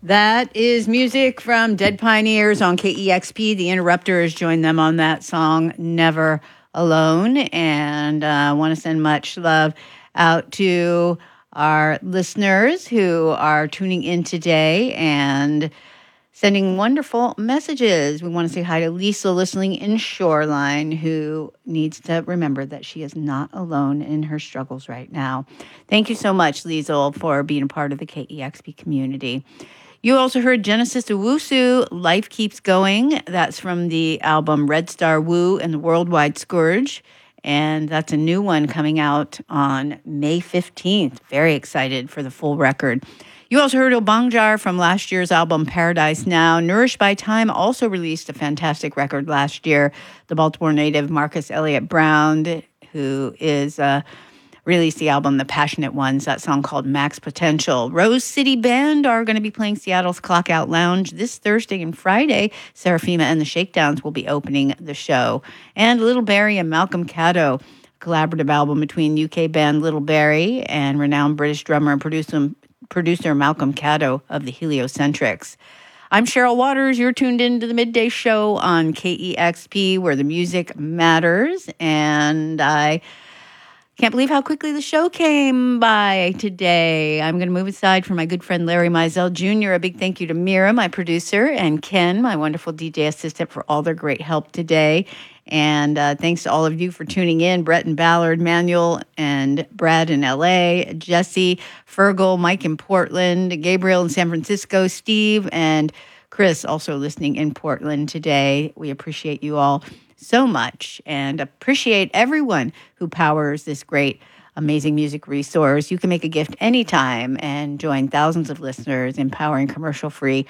That is music from Dead Pioneers on KEXP. The Interrupters joined them on that song, Never Alone. And I want to send much love out to our listeners who are tuning in today and sending wonderful messages. We want to say hi to Lisa listening in Shoreline, who needs to remember that she is not alone in her struggles right now. Thank you so much, Liesl, for being a part of the KEXP community. You also heard Genesis Owusu, Life Keeps Going. That's from the album Red Star Wu and the Worldwide Scourge. And that's a new one coming out on May 15th. Very excited for the full record. You also heard Obanjar from last year's album Paradise Now. Nourished by Time also released a fantastic record last year. The Baltimore native Marcus Elliott Brown, who is released the album The Passionate Ones, that song called Max Potential. Rose City Band are going to be playing Seattle's Clockout Lounge this Thursday and Friday. Seraphima and the Shakedowns will be opening the show. And Little Barrie and Malcolm Caddo, a collaborative album between UK band Little Barrie and renowned British drummer and producer Malcolm Caddo of the Heliocentrics. I'm Cheryl Waters. You're tuned into the Midday Show on KEXP, where the music matters. And I can't believe how quickly the show came by today. I'm going to move aside for my good friend Larry Mizell Jr. A big thank you to Mira, my producer, and Ken, my wonderful DJ assistant, for all their great help today. And thanks to all of you for tuning in. Brett and Ballard, Manuel and Brad in LA, Jesse, Fergal, Mike in Portland, Gabriel in San Francisco, Steve, and Chris also listening in Portland today. We appreciate you all so much and appreciate everyone who powers this great, amazing music resource. You can make a gift anytime and join thousands of listeners in powering commercial-free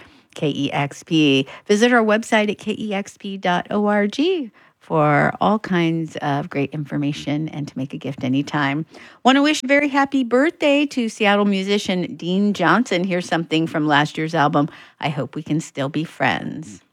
KEXP. Visit our website at kexp.org for all kinds of great information and to make a gift anytime. Want to wish a very happy birthday to Seattle musician Dean Johnson. Here's something from last year's album, I Hope We Can Still Be Friends.